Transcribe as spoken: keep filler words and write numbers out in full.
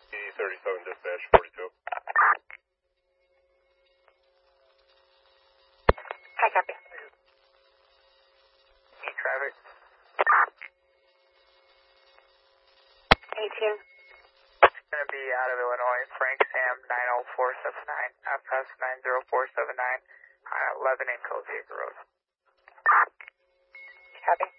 E thirty-seven dispatch, forty-two. Hi, copy. Hey, traffic. eighteen. It's going to be out of Illinois, Frank Sam nine oh four seven nine, F S nine oh four seven nine, on eleven in Cold Acre Road. Copy.